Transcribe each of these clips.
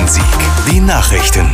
Bonn-Rhein-Sieg. Die Nachrichten.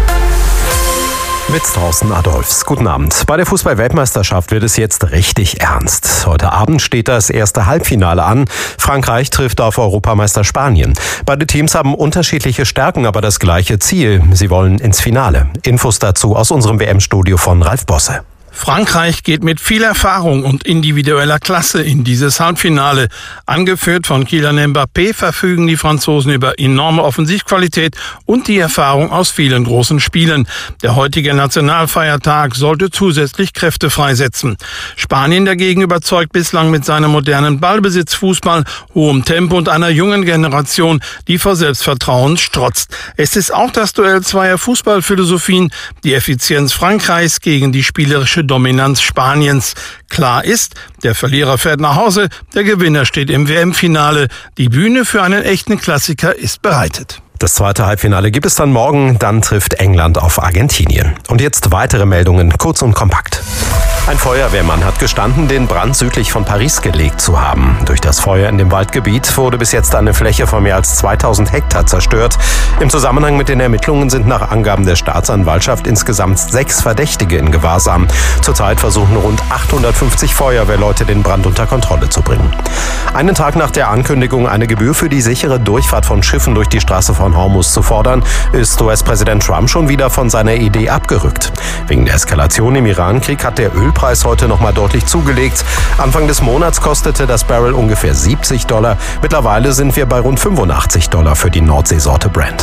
Mit Thorsten Adolfs. Guten Abend. Bei der Fußball-Weltmeisterschaft wird es jetzt richtig ernst. Heute Abend steht das erste Halbfinale an. Frankreich trifft auf Europameister Spanien. Beide Teams haben unterschiedliche Stärken, aber das gleiche Ziel. Sie wollen ins Finale. Infos dazu aus unserem WM-Studio von Ralf Bosse. Frankreich geht mit viel Erfahrung und individueller Klasse in dieses Halbfinale. Angeführt von Kylian Mbappé verfügen die Franzosen über enorme Offensivqualität und die Erfahrung aus vielen großen Spielen. Der heutige Nationalfeiertag sollte zusätzlich Kräfte freisetzen. Spanien dagegen überzeugt bislang mit seinem modernen Ballbesitzfußball, hohem Tempo und einer jungen Generation, die vor Selbstvertrauen strotzt. Es ist auch das Duell zweier Fußballphilosophien, die Effizienz Frankreichs gegen die spielerische Dominanz Spaniens. Klar ist, der Verlierer fährt nach Hause, der Gewinner steht im WM-Finale. Die Bühne für einen echten Klassiker ist bereitet. Das zweite Halbfinale gibt es dann morgen, dann trifft England auf Argentinien. Und jetzt weitere Meldungen, kurz und kompakt. Ein Feuerwehrmann hat gestanden, den Brand südlich von Paris gelegt zu haben. Durch das Feuer in dem Waldgebiet wurde bis jetzt eine Fläche von mehr als 2000 Hektar zerstört. Im Zusammenhang mit den Ermittlungen sind nach Angaben der Staatsanwaltschaft insgesamt 6 Verdächtige in Gewahrsam. Zurzeit versuchen rund 850 Feuerwehrleute, den Brand unter Kontrolle zu bringen. Einen Tag nach der Ankündigung, eine Gebühr für die sichere Durchfahrt von Schiffen durch die Straße von Hormuz zu fordern, ist US-Präsident Trump schon wieder von seiner Idee abgerückt. Wegen der Eskalation im Iran-Krieg hat der Ölpreis heute nochmal deutlich zugelegt. Anfang des Monats kostete das Barrel ungefähr $70. Mittlerweile sind wir bei rund $85 für die Nordseesorte Brent.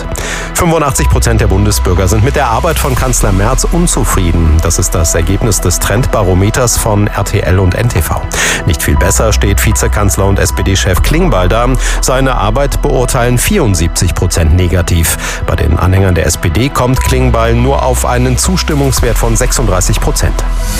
85% der Bundesbürger sind mit der Arbeit von Kanzler Merz unzufrieden. Das ist das Ergebnis des Trendbarometers von RTL und NTV. Nicht viel besser steht Vizekanzler und SPD-Chef Klingbeil da. Seine Arbeit beurteilen 74% negativ. Bei den Anhängern der SPD kommt Klingbeil nur auf einen Zustimmungswert von 36%.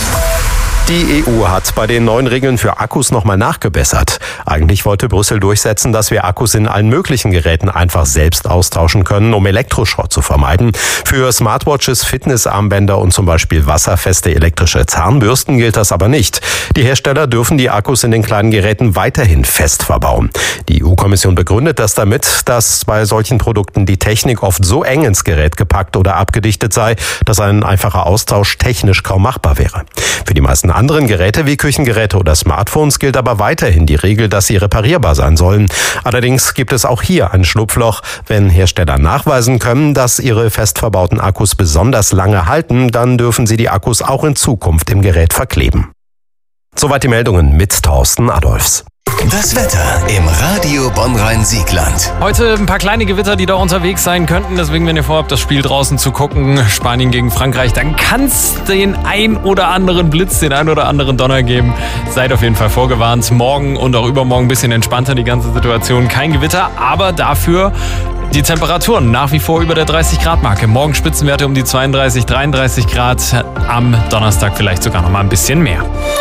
Die EU hat bei den neuen Regeln für Akkus nochmal nachgebessert. Eigentlich wollte Brüssel durchsetzen, dass wir Akkus in allen möglichen Geräten einfach selbst austauschen können, um Elektroschrott zu vermeiden. Für Smartwatches, Fitnessarmbänder und zum Beispiel wasserfeste elektrische Zahnbürsten gilt das aber nicht. Die Hersteller dürfen die Akkus in den kleinen Geräten weiterhin fest verbauen. Die EU-Kommission begründet das damit, dass bei solchen Produkten die Technik oft so eng ins Gerät gepackt oder abgedichtet sei, dass ein einfacher Austausch technisch kaum machbar wäre. Für die meisten anderen Geräte wie Küchengeräte oder Smartphones gilt aber weiterhin die Regel, dass sie reparierbar sein sollen. Allerdings gibt es auch hier ein Schlupfloch. Wenn Hersteller nachweisen können, dass ihre fest verbauten Akkus besonders lange halten, dann dürfen sie die Akkus auch in Zukunft im Gerät verkleben. Soweit die Meldungen mit Thorsten Adolfs. Das Wetter im Radio Bonn-Rhein-Siegland. Heute ein paar kleine Gewitter, die da unterwegs sein könnten. Deswegen, wenn ihr vorhabt, das Spiel draußen zu gucken, Spanien gegen Frankreich, dann kann es den ein oder anderen Blitz, den ein oder anderen Donner geben. Seid auf jeden Fall vorgewarnt. Morgen und auch übermorgen ein bisschen entspannter die ganze Situation. Kein Gewitter, aber dafür die Temperaturen nach wie vor über der 30-Grad-Marke. Morgen Spitzenwerte um die 32, 33 Grad. Am Donnerstag vielleicht sogar noch mal ein bisschen mehr.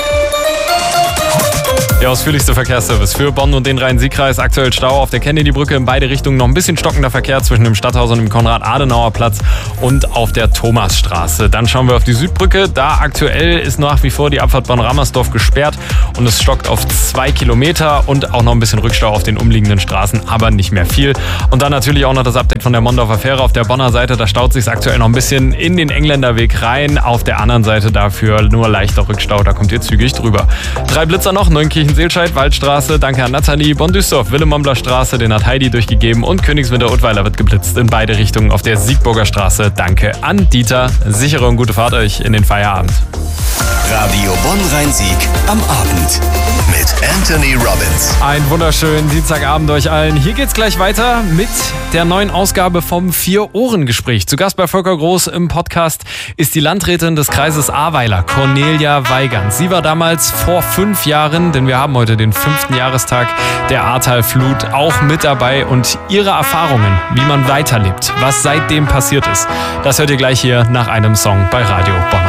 Der ausführlichste Verkehrsservice für Bonn und den Rhein-Sieg-Kreis. Aktuell Stau auf der Kennedy-Brücke in beide Richtungen. Noch ein bisschen stockender Verkehr zwischen dem Stadthaus und dem Konrad-Adenauer-Platz und auf der Thomasstraße. Dann schauen wir auf die Südbrücke. Da aktuell ist nach wie vor die Abfahrt Bonn-Rammersdorf gesperrt und es stockt auf 2 Kilometer und auch noch ein bisschen Rückstau auf den umliegenden Straßen, aber nicht mehr viel. Und dann natürlich auch noch das Update von der Mondorfer Fähre auf der Bonner Seite. Da staut sich aktuell noch ein bisschen in den Engländerweg rein. Auf der anderen Seite dafür nur leichter Rückstau. Da kommt ihr zügig drüber. 3 Blitzer noch. Neunkirchen-Seelscheid, Waldstraße. Danke an Nathalie. Bonn-Düsseldorf, Willemombler Straße. Den hat Heidi durchgegeben. Und Königswinter-Ottweiler wird geblitzt in beide Richtungen auf der Siegburger Straße. Danke an Dieter. Sichere und gute Fahrt euch in den Feierabend. Radio Bonn-Rhein-Sieg am Abend mit Anthony Robbins. Einen wunderschönen Dienstagabend euch allen. Hier geht's gleich weiter mit der neuen Ausgabe vom Vier-Ohren-Gespräch. Zu Gast bei Volker Groß im Podcast ist die Landrätin des Kreises Ahrweiler, Cornelia Weigand. Sie war damals vor 5 Jahren, denn wir haben heute den 5. Jahrestag der Ahrtalflut, auch mit dabei und ihre Erfahrungen, wie man weiterlebt, was seitdem passiert ist. Das hört ihr gleich hier nach einem Song bei Radio Bonn.